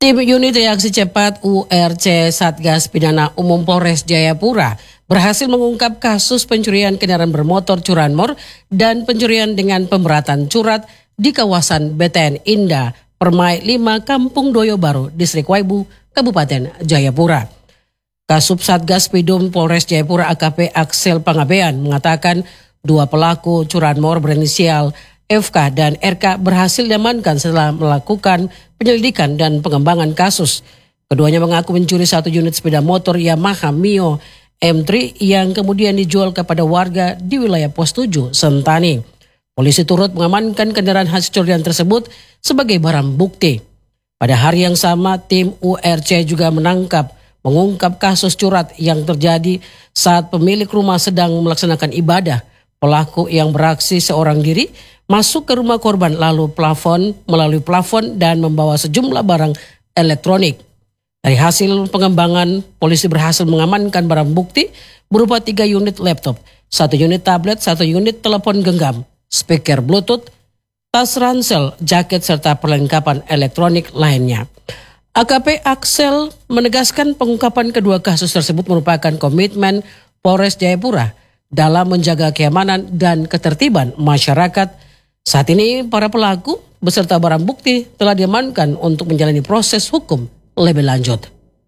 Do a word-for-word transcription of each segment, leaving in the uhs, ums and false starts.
Tim Unit Reaksi Cepat U R C Satgas Pidana Umum Polres Jayapura berhasil mengungkap kasus pencurian kendaraan bermotor curanmor dan pencurian dengan pemberatan curat di kawasan B T N Indah, Permai lima, Kampung Doyo Baru, Distrik Waibu, Kabupaten Jayapura. Kasub Satgas Pidum Polres Jayapura A K P Axel Pangabean mengatakan dua pelaku curanmor berinisial F K dan R K berhasil diamankan setelah melakukan penyelidikan dan pengembangan kasus. Keduanya mengaku mencuri satu unit sepeda motor Yamaha Mio M tiga yang kemudian dijual kepada warga di wilayah Pos tujuh, Sentani. Polisi turut mengamankan kendaraan hasil curian tersebut sebagai barang bukti. Pada hari yang sama, tim U R C juga menangkap mengungkap kasus curat yang terjadi saat pemilik rumah sedang melaksanakan ibadah. Pelaku yang beraksi seorang diri masuk ke rumah korban lalu plafon melalui plafon dan membawa sejumlah barang elektronik. Dari hasil pengembangan, polisi berhasil mengamankan barang bukti berupa tiga unit laptop, satu unit tablet, satu unit telepon genggam, speaker Bluetooth, tas ransel, jaket serta perlengkapan elektronik lainnya. A K P Axel menegaskan pengungkapan kedua kasus tersebut merupakan komitmen Polres Jayapura dalam menjaga keamanan dan ketertiban masyarakat. Saat ini para pelaku beserta barang bukti telah diamankan untuk menjalani proses hukum lebih lanjut.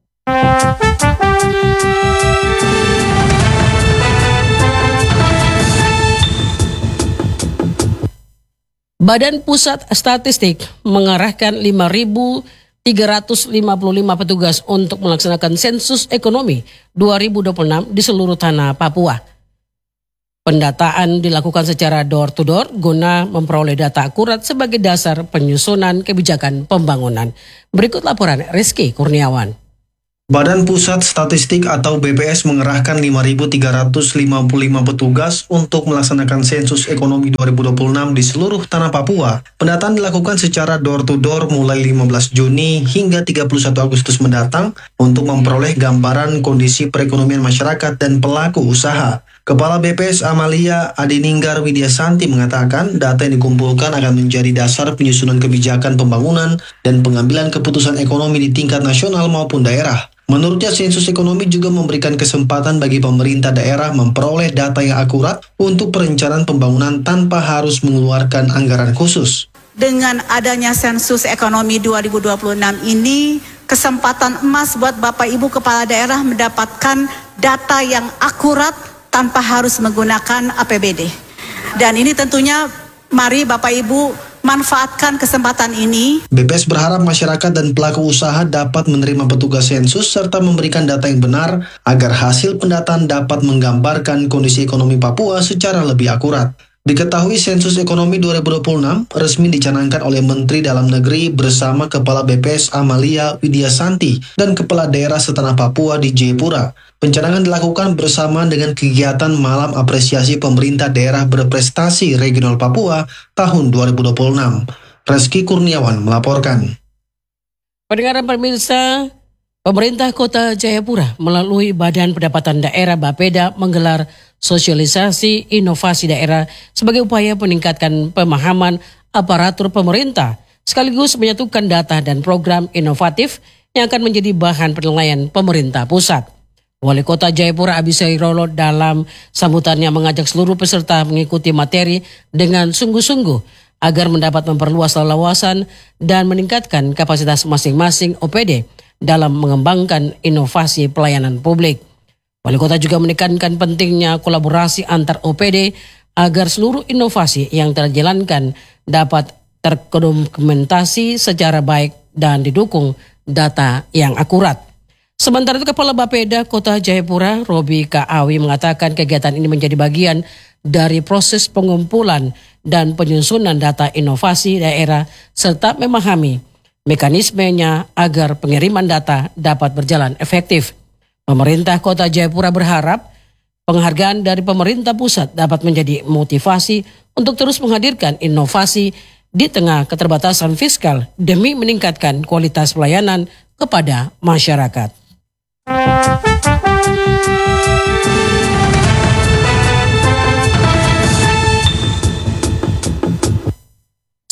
Badan Pusat Statistik mengarahkan lima ribu tiga ratus lima puluh lima petugas untuk melaksanakan sensus ekonomi dua ribu dua puluh enam di seluruh tanah Papua. Pendataan dilakukan secara door-to-door guna memperoleh data akurat sebagai dasar penyusunan kebijakan pembangunan. Berikut laporan Rizky Kurniawan. Badan Pusat Statistik atau B P S mengerahkan lima ribu tiga ratus lima puluh lima petugas untuk melaksanakan sensus ekonomi dua ribu dua puluh enam di seluruh tanah Papua. Pendataan dilakukan secara door-to-door mulai lima belas Juni hingga tiga puluh satu Agustus mendatang untuk memperoleh gambaran kondisi perekonomian masyarakat dan pelaku usaha. Kepala B P S Amalia Adininggar Widyasanti mengatakan data yang dikumpulkan akan menjadi dasar penyusunan kebijakan pembangunan dan pengambilan keputusan ekonomi di tingkat nasional maupun daerah. Menurutnya, sensus ekonomi juga memberikan kesempatan bagi pemerintah daerah memperoleh data yang akurat untuk perencanaan pembangunan tanpa harus mengeluarkan anggaran khusus. Dengan adanya sensus ekonomi dua ribu dua puluh enam ini, kesempatan emas buat Bapak Ibu Kepala Daerah mendapatkan data yang akurat tanpa harus menggunakan A P B D. Dan ini tentunya mari Bapak Ibu manfaatkan kesempatan ini. B P S berharap masyarakat dan pelaku usaha dapat menerima petugas sensus serta memberikan data yang benar agar hasil pendataan dapat menggambarkan kondisi ekonomi Papua secara lebih akurat. Diketahui sensus ekonomi dua ribu dua puluh enam resmi dicanangkan oleh Menteri Dalam Negeri bersama Kepala B P S Amalia Widyasanti dan Kepala Daerah Setanah Papua di Jayapura. Pencanangan dilakukan bersamaan dengan kegiatan Malam Apresiasi Pemerintah Daerah Berprestasi Regional Papua tahun dua ribu dua puluh enam. Rizky Kurniawan melaporkan. Pendengaran pemirsa, pemerintah Kota Jayapura melalui Badan Pendapatan Daerah Bapeda menggelar sosialisasi inovasi daerah sebagai upaya meningkatkan pemahaman aparatur pemerintah sekaligus menyatukan data dan program inovatif yang akan menjadi bahan penilaian pemerintah pusat. Wali Kota Jayapura Abisai Rolo dalam sambutannya mengajak seluruh peserta mengikuti materi dengan sungguh-sungguh agar mendapat memperluas wawasan dan meningkatkan kapasitas masing-masing O P D dalam mengembangkan inovasi pelayanan publik. Wali Kota juga menekankan pentingnya kolaborasi antar O P D agar seluruh inovasi yang terjalankan dapat terdokumentasi secara baik dan didukung data yang akurat. Sementara itu, Kepala Bapeda Kota Jayapura, Robi Kaawi, mengatakan kegiatan ini menjadi bagian dari proses pengumpulan dan penyusunan data inovasi daerah serta memahami mekanismenya agar pengiriman data dapat berjalan efektif. Pemerintah Kota Jayapura berharap penghargaan dari pemerintah pusat dapat menjadi motivasi untuk terus menghadirkan inovasi di tengah keterbatasan fiskal demi meningkatkan kualitas pelayanan kepada masyarakat.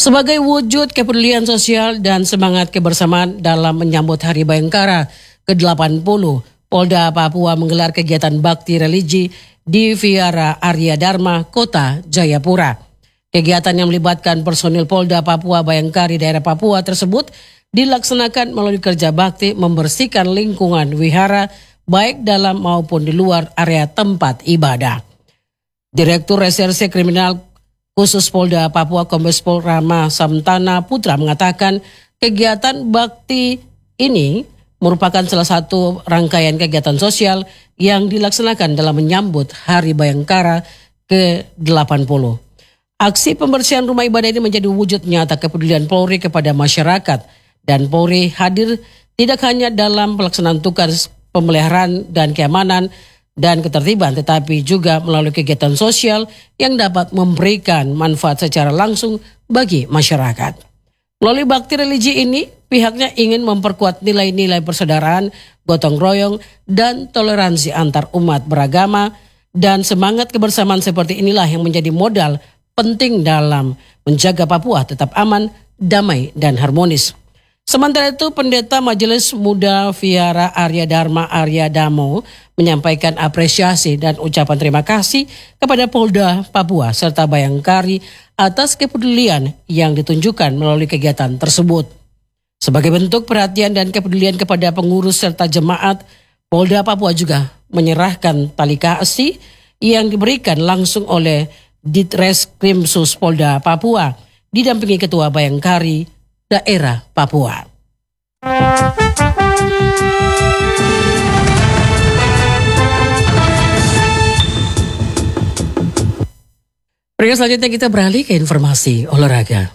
Sebagai wujud kepedulian sosial dan semangat kebersamaan dalam menyambut Hari Bayangkara ke delapan puluh, Polda Papua menggelar kegiatan bakti religi di Vihara Arya Dharma, Kota Jayapura. Kegiatan yang melibatkan personil Polda Papua Bayangkari daerah Papua tersebut dilaksanakan melalui kerja bakti membersihkan lingkungan wihara baik dalam maupun di luar area tempat ibadah. Direktur Reserse Kriminal Khusus Polda Papua Kombes Pol Rama Samtana Putra mengatakan kegiatan bakti ini merupakan salah satu rangkaian kegiatan sosial yang dilaksanakan dalam menyambut Hari Bayangkara ke delapan puluh. Aksi pembersihan rumah ibadah ini menjadi wujud nyata kepedulian Polri kepada masyarakat, dan Polri hadir tidak hanya dalam pelaksanaan tugas pemeliharaan dan keamanan dan ketertiban, tetapi juga melalui kegiatan sosial yang dapat memberikan manfaat secara langsung bagi masyarakat. Melalui bakti religi ini, pihaknya ingin memperkuat nilai-nilai persaudaraan, gotong royong, dan toleransi antar umat beragama, dan semangat kebersamaan seperti inilah yang menjadi modal penting dalam menjaga Papua tetap aman, damai, dan harmonis. Sementara itu, Pendeta Majelis Muda Vihara Arya Dharma Arya Damo menyampaikan apresiasi dan ucapan terima kasih kepada Polda Papua serta Bayangkari atas kepedulian yang ditunjukkan melalui kegiatan tersebut. Sebagai bentuk perhatian dan kepedulian kepada pengurus serta jemaat, Polda Papua juga menyerahkan tali kasih yang diberikan langsung oleh Ditreskrimsus Polda Papua didampingi Ketua Bayangkari daerah Papua. Berikut selanjutnya kita beralih ke informasi olahraga.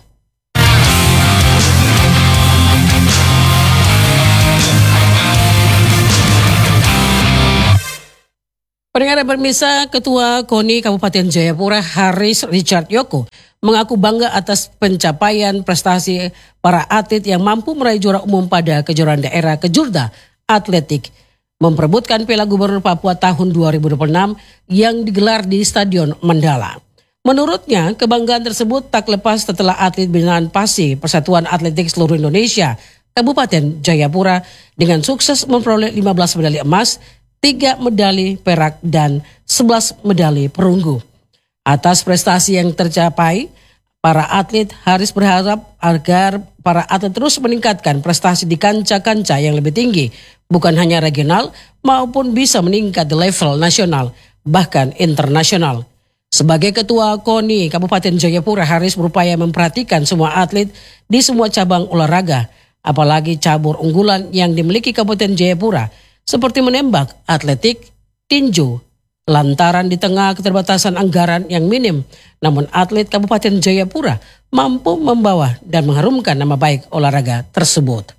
Pendengar dan pemirsa, Ketua KONI Kabupaten Jayapura Haris Richard Yoko mengaku bangga atas pencapaian prestasi para atlet yang mampu meraih juara umum pada kejuaraan daerah Kejurda Atletik memperebutkan Piala Gubernur Papua tahun dua ribu dua puluh enam yang digelar di Stadion Mandala. Menurutnya, kebanggaan tersebut tak lepas setelah atlet binaan PASI Persatuan Atletik Seluruh Indonesia Kabupaten Jayapura dengan sukses memperoleh lima belas medali emas, tiga medali perak, dan sebelas medali perunggu. Atas prestasi yang tercapai, para atlet Haris berharap agar para atlet terus meningkatkan prestasi di kancah-kancah yang lebih tinggi, bukan hanya regional maupun bisa meningkat di level nasional, bahkan internasional. Sebagai Ketua KONI Kabupaten Jayapura, Haris berupaya memperhatikan semua atlet di semua cabang olahraga, apalagi cabur unggulan yang dimiliki Kabupaten Jayapura, seperti menembak, atletik, tinju. Lantaran di tengah keterbatasan anggaran yang minim, namun atlet Kabupaten Jayapura mampu membawa dan mengharumkan nama baik olahraga tersebut.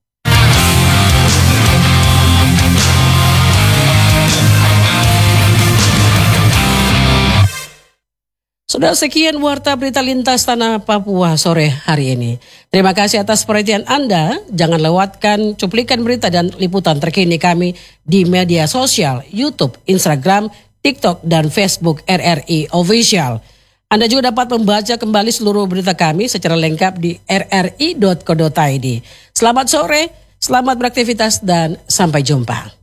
Sudah sekian warta berita lintas tanah Papua sore hari ini. Terima kasih atas perhatian Anda. Jangan lewatkan cuplikan berita dan liputan terkini kami di media sosial, YouTube, Instagram, TikTok, dan Facebook R R I Official. Anda juga dapat membaca kembali seluruh berita kami secara lengkap di r r i dot co dot i d. Selamat sore, selamat beraktivitas, dan sampai jumpa.